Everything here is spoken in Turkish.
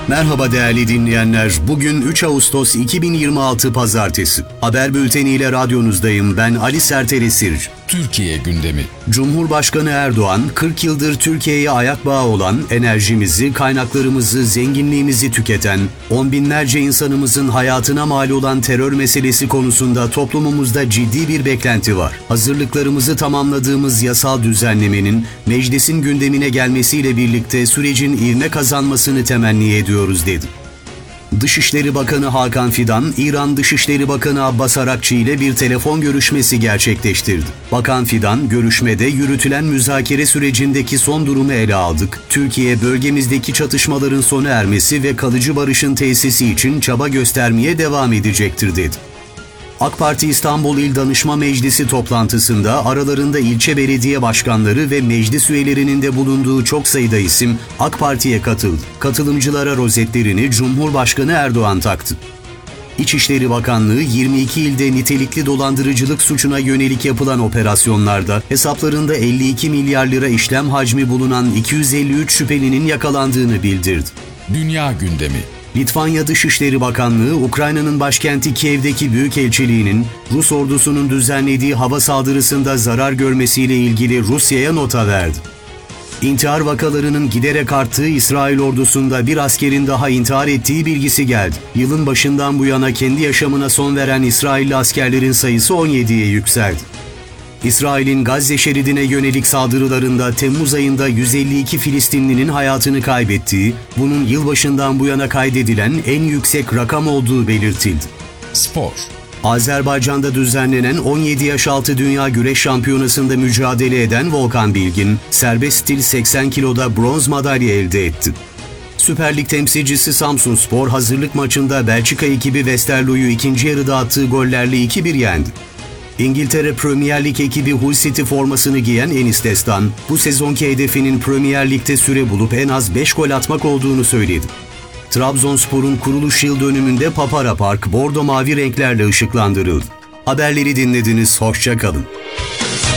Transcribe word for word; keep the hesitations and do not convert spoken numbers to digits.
Merhaba değerli dinleyenler. Bugün üç Ağustos iki bin yirmi altı Pazartesi. Haber bülteniyle radyonuzdayım. Ben Ali Sertel Esir. Türkiye gündemi. Cumhurbaşkanı Erdoğan, kırk yıldır Türkiye'ye ayak bağı olan, enerjimizi, kaynaklarımızı, zenginliğimizi tüketen, on binlerce insanımızın hayatına mal olan terör meselesi konusunda toplumumuzda ciddi bir beklenti var. Hazırlıklarımızı tamamladığımız yasal düzenlemenin meclisin gündemine gelmesiyle birlikte sürecin ivme kazanmasını temenni ediyoruz dedi. Dışişleri Bakanı Hakan Fidan, İran Dışişleri Bakanı Abbas Arakçı ile bir telefon görüşmesi gerçekleştirdi. Bakan Fidan, görüşmede yürütülen müzakere sürecindeki son durumu ele aldık. Türkiye, bölgemizdeki çatışmaların sona ermesi ve kalıcı barışın tesisi için çaba göstermeye devam edecektir dedi. AK Parti İstanbul İl Danışma Meclisi toplantısında aralarında ilçe belediye başkanları ve meclis üyelerinin de bulunduğu çok sayıda isim AK Parti'ye katıldı. Katılımcılara rozetlerini Cumhurbaşkanı Erdoğan taktı. İçişleri Bakanlığı yirmi iki ilde nitelikli dolandırıcılık suçuna yönelik yapılan operasyonlarda hesaplarında elli iki milyar lira işlem hacmi bulunan iki yüz elli üç şüphelinin yakalandığını bildirdi. Dünya gündemi. Litvanya Dışişleri Bakanlığı, Ukrayna'nın başkenti Kiev'deki büyükelçiliğinin Rus ordusunun düzenlediği hava saldırısında zarar görmesiyle ilgili Rusya'ya nota verdi. İntihar vakalarının giderek arttığı İsrail ordusunda bir askerin daha intihar ettiği bilgisi geldi. Yılın başından bu yana kendi yaşamına son veren İsrailli askerlerin sayısı on yediye yükseldi. İsrail'in Gazze şeridine yönelik saldırılarında Temmuz ayında yüz elli iki Filistinlinin hayatını kaybettiği, bunun yılbaşından bu yana kaydedilen en yüksek rakam olduğu belirtildi. Spor. Azerbaycan'da düzenlenen on yedi yaş altı Dünya Güreş Şampiyonası'nda mücadele eden Volkan Bilgin, serbest stil seksen kiloda bronz madalya elde etti. Süper Lig temsilcisi Samsunspor hazırlık maçında Belçika ekibi Westerlo'yu ikinci yarıda attığı gollerle iki bir yendi. İngiltere Premier Lig ekibi Hull City formasını giyen Enis Destan, bu sezonki hedefinin Premier Lig'de süre bulup en az beş gol atmak olduğunu söyledi. Trabzonspor'un kuruluş yıl dönümünde Papara Park bordo mavi renklerle ışıklandırıldı. Haberleri dinlediniz, hoşça kalın.